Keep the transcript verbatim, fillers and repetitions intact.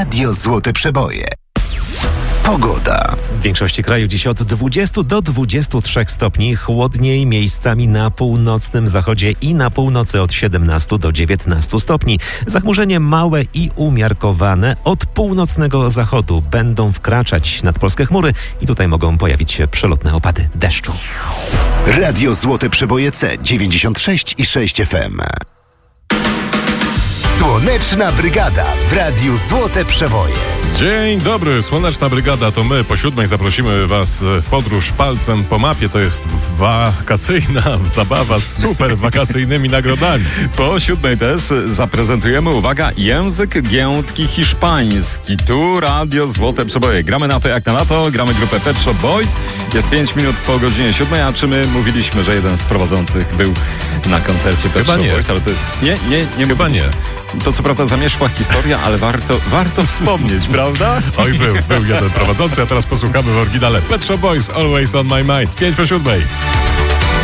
Radio Złote Przeboje. Pogoda. W większości kraju dziś od dwudziestu do dwudziestu trzech stopni, chłodniej miejscami na północnym zachodzie i na północy od siedemnastu do dziewiętnastu stopni. Zachmurzenie małe i umiarkowane od północnego zachodu będą wkraczać nad polskie chmury i tutaj mogą pojawić się przelotne opady deszczu. Radio Złote Przeboje C dziewięćdziesiąt sześć i sześć F M. Słoneczna Brygada w Radiu Złote Przeboje. Dzień dobry, Słoneczna Brygada to my. Po siódmej zaprosimy Was w podróż palcem po mapie. To jest wakacyjna zabawa z super wakacyjnymi nagrodami. Po siódmej też zaprezentujemy, uwaga, język giętki hiszpański. Tu Radio Złote Przeboje. Gramy na to jak na lato, gramy grupę Pet Shop Boys. Jest pięć minut po godzinie siódmej, a czy my mówiliśmy, że jeden z prowadzących był na koncercie Pet Chyba Shop nie. Boys? Ale to nie, nie, nie Chyba nie. To co prawda zamierzchła historia, ale warto, warto wspomnieć, prawda? Oj, był, był jeden prowadzący, a teraz posłuchamy w oryginale Pet Shop Boys, Always on my mind. pięć po siódmej.